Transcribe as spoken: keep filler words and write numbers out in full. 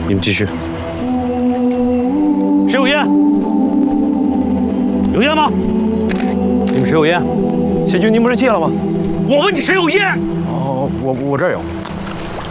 你们继续。谁有烟？有烟吗？你们谁有烟？ 千军，您不是戒了吗？ 我问你谁有烟？ 哦，我我这儿有。